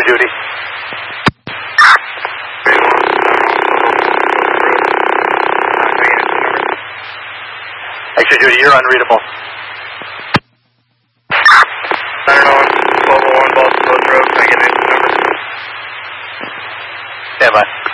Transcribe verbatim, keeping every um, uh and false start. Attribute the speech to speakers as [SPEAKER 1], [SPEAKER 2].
[SPEAKER 1] Judy. Extra Judy, you're unreadable.
[SPEAKER 2] nine oh one, twelve oh one, Boston Post Road. Can I get an engine number?
[SPEAKER 1] Stand by.